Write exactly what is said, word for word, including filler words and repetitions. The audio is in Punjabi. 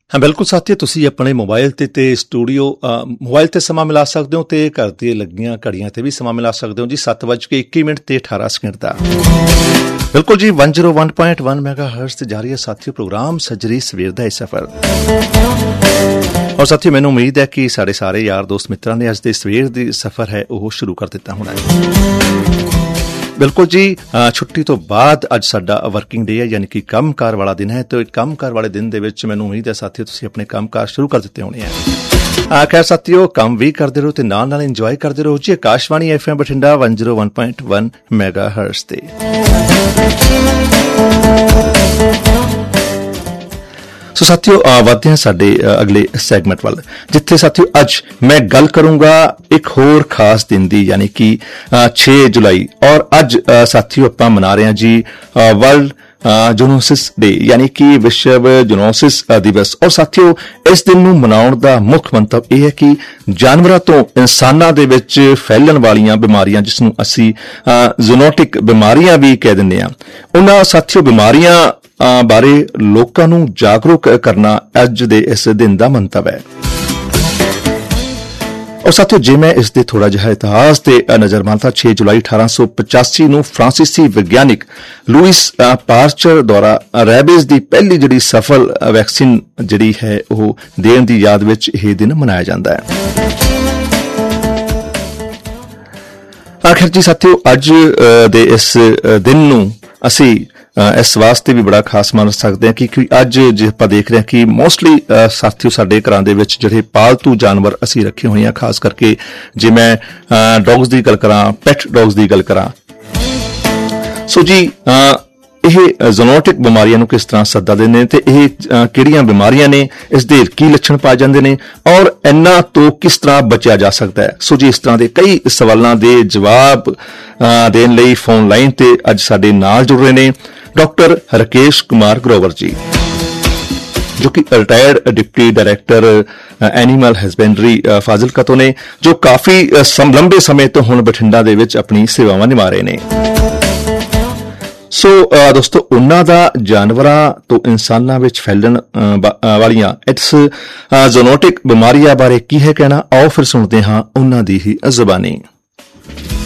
ਹਾਂ ਬਿਲਕੁਲ ਸਾਥੀਓ, ਤੁਸੀਂ ਆਪਣੇ ਮੋਬਾਈਲ ਤੇ ਤੇ ਸਟੂਡੀਓ ਮੋਬਾਈਲ ਤੇ ਸਮਾਂ ਮਿਲਾ ਸਕਦੇ ਹੋ ਤੇ ਘਰ ਤੇ ਲੱਗੀਆਂ ਘੜੀਆਂ ਤੇ ਵੀ ਸਮਾਂ ਮਿਲਾ ਸਕਦੇ ਹੋ ਜੀ। ਸੱਤ ਵੱਜ ਕੇ ਇੱਕੀ ਮਿੰਟ ਤੇ ਅਠਾਰਾਂ ਸਕਿੰਟ ਦਾ ਬਿਲਕੁਲ ਜੀ। ਇੱਕ ਸੌ ਇੱਕ ਪੁਆਇੰਟ ਇੱਕ ਮੈਗਾ ਹਰਟਜ਼ ਤੇ ਜਾਰੀ ਹੈ ਸਾਥੀਓ ਪ੍ਰੋਗਰਾਮ ਸੱਜਰੀ ਸਵੇਰ ਦਾ ਇਹ ਸਫ਼ਰ। ਔਰ ਸਾਥੀਓ, ਮੈਨੂੰ ਉਮੀਦ ਹੈ ਕਿ ਸਾਡੇ ਸਾਰੇ ਯਾਰ ਦੋਸਤ ਮਿੱਤਰਾਂ ਨੇ ਅੱਜ ਦੇ ਸਵੇਰ ਦੀ ਸਫ਼ਰ ਹੈ ਉਹ ਸ਼ੁਰੂ ਕਰ ਦਿੱਤਾ ਹੋਣਾ ਹੈ। ਬਿਲਕੁਲ ਜੀ, ਛੁੱਟੀ ਤੋਂ ਬਾਅਦ ਅੱਜ ਸਾਡਾ ਵਰਕਿੰਗ ਡੇ ਹੈ, ਯਾਨੀ ਕਿ ਕੰਮਕਾਰ ਵਾਲਾ ਦਿਨ ਹੈ। ਤੇ ਕੰਮਕਾਰ ਵਾਲੇ ਦਿਨ ਦੇ ਵਿੱਚ ਮੈਨੂੰ ਉਮੀਦ ਹੈ ਸਾਥੀਓ ਤੁਸੀਂ ਆਪਣੇ ਕੰਮਕਾਰ ਸ਼ੁਰੂ ਕਰ ਦਿੱਤੇ ਹੋਣੇ ਆ। ਖੈਰ ਸਾਥੀਓ, ਕੰਮ ਵੀ ਕਰਦੇ ਰਹੋ ਤੇ ਨਾਲ ਨਾਲ ਇੰਜੋਏ ਕਰਦੇ ਰਹੋ ਜੀ। ਆਕਾਸ਼ਵਾਣੀ ਐਫ ਐਮ ਬਠਿੰਡਾ ਇੱਕ ਸੌ ਇੱਕ ਪੁਆਇੰਟ ਇੱਕ ਮੈਗਾ ਹਰਟਜ਼ ਤੇ। ਸੋ ਸਾਥੀਓ, ਵਧਦੇ ਹਾਂ ਸਾਡੇ ਅਗਲੇ ਸੈਗਮੈਂਟ ਵੱਲ, ਜਿੱਥੇ ਸਾਥੀਓ ਅੱਜ ਮੈਂ ਗੱਲ ਕਰੂੰਗਾ ਇੱਕ ਹੋਰ ਖਾਸ ਦਿਨ ਦੀ, ਯਾਨੀ ਕਿ ਛੇ ਜੁਲਾਈ। ਔਰ ਅੱਜ ਸਾਥੀਓ ਆਪਾਂ ਮਨਾ ਰਹੇ ਹਾਂ ਜੀ ਵਰਲਡ ਜੂਨੋਸਿਸ ਡੇ, ਯਾਨੀ ਕਿ ਵਿਸ਼ਵ ਜੂਨੋਸਿਸ ਦਿਵਸ। ਔਰ ਸਾਥੀਓ, ਇਸ ਦਿਨ ਨੂੰ ਮਨਾਉਣ ਦਾ ਮੁੱਖ ਮੰਤਵ ਇਹ ਹੈ ਕਿ ਜਾਨਵਰਾਂ ਤੋਂ ਇਨਸਾਨਾਂ ਦੇ ਵਿੱਚ ਫੈਲਣ ਵਾਲੀਆਂ ਬਿਮਾਰੀਆਂ, ਜਿਸ ਨੂੰ ਅਸੀਂ ਜ਼ੂਨੋਟਿਕ ਬਿਮਾਰੀਆਂ ਵੀ ਕਹਿ ਦਿੰਦੇ ਹਾਂ, ਉਹਨਾਂ ਸਾਥੀਓ ਬਿਮਾਰੀਆਂ ਬਾਰੇ ਲੋਕਾਂ ਨੂੰ ਜਾਗਰੂਕ ਕਰਨਾ ਅੱਜ ਦੇ ਇਸ ਦਿਨ ਦਾ ਮੰਤਵ ਹੈ। ਔਰ ਸਾਥੀਓ, ਜੇ ਮੈਂ ਇਸ ਦੇ ਥੋੜਾ ਜਿਹਾ ਇਤਿਹਾਸ ਤੇ ਨਜ਼ਰ ਮਾਰਦਾ, ਛੇ ਜੁਲਾਈ ਅਠਾਰਾਂ ਸੌ ਪਚਾਸੀ ਨੂੰ ਫਰਾਂਸੀਸੀ ਵਿਗਿਆਨਿਕ ਲੂਇਸ ਪਾਸਚਰ ਦੁਆਰਾ ਰੈਬੀਜ਼ ਦੀ ਪਹਿਲੀ ਜਿਹੜੀ ਸਫਲ ਵੈਕਸੀਨ ਜਿਹੜੀ ਹੈ ਉਹ ਦੇਣ ਦੀ ਯਾਦ ਵਿੱਚ ਇਹ ਦਿਨ ਮਨਾਇਆ ਜਾਂਦਾ ਹੈ। ਆਖਿਰ ਜੀ ਸਾਥੀਓ, ਅੱਜ ਦੇ ਇਸ ਦਿਨ ਨੂੰ ਅਸੀਂ ਇਸ ਵਾਸਤੇ ਵੀ ਬੜਾ ਖਾਸ ਮੰਨ ਸਕਦੇ ਹਾਂ ਕਿ ਅੱਜ ਜੇ ਆਪਾਂ ਦੇਖ ਰਹੇ ਹਾਂ ਕਿ ਮੋਸਟਲੀ ਸਾਥੀਓ ਸਾਡੇ ਘਰਾਂ ਦੇ ਵਿੱਚ ਜਿਹੜੇ ਪਾਲਤੂ ਜਾਨਵਰ ਅਸੀਂ ਰੱਖੇ ਹੋਏ ਹਾਂ, ਖਾਸ ਕਰਕੇ ਜੇ ਮੈਂ ਡੌਗਸ ਦੀ ਗੱਲ ਕਰਾਂ, ਪੈਟ ਡੌਗਸ ਦੀ ਗੱਲ ਕਰਾਂ, ਸੋ ਜੀ ਇਹ ਜ਼ੂਨੋਟਿਕ ਬਿਮਾਰੀਆਂ ਨੂੰ ਕਿਸ ਤਰ੍ਹਾਂ ਸੱਦਾ ਦਿੰਦੇ ਨੇ ਤੇ ਇਹ ਕਿਹੜੀਆਂ ਬਿਮਾਰੀਆਂ ਨੇ, ਇਸ ਦੇ ਕੀ ਲੱਛਣ ਪਾਏ ਜਾਂਦੇ ਨੇ ਔਰ ਇਹਨਾਂ ਤੋਂ ਕਿਸ ਤਰ੍ਹਾਂ ਬਚਿਆ ਜਾ ਸਕਦਾ ਹੈ। ਸੋ ਜੀ ਇਸ ਤਰ੍ਹਾਂ ਦੇ ਕਈ ਸਵਾਲਾਂ ਦੇ ਜਵਾਬ ਦੇਣ ਲਈ ਫੋਨ ਲਾਈਨ ਤੇ ਅੱਜ ਸਾਡੇ ਨਾਲ ਜੁੜ ਰਹੇ ਨੇ ਡਾਕਟਰ ਰਕੇਸ਼ ਕੁਮਾਰ ਗਰੋਵਰ ਜੀ, ਜੋ ਕਿ retired deputy director animal husbandry Fazilka ਤੋਂ ਨੇ, ਜੋ ਕਾਫੀ ਲੰਬੇ ਸਮੇਂ ਤੋਂ ਹੁਣ ਬਠਿੰਡਾ ਦੇ ਵਿੱਚ ਆਪਣੀ ਸੇਵਾਵਾਂ ਨਿਭਾ ਰਹੇ ਨੇ। ਸੋ ਦੋਸਤੋ, ਉਹਨਾਂ ਦਾ ਜਾਨਵਰਾਂ ਤੋਂ ਇਨਸਾਨਾਂ ਵਿੱਚ ਫੈਲਣ ਵਾਲੀਆਂ ਇਸ ਜ਼ੂਨੋਟਿਕ ਬਿਮਾਰੀਆਂ ਬਾਰੇ ਕੀ ਹੈ ਕਹਿਣਾ, ਆਓ ਫਿਰ ਸੁਣਦੇ ਹਾਂ ਉਹਨਾਂ ਦੀ ਹੀ ਜ਼ੁਬਾਨੀ।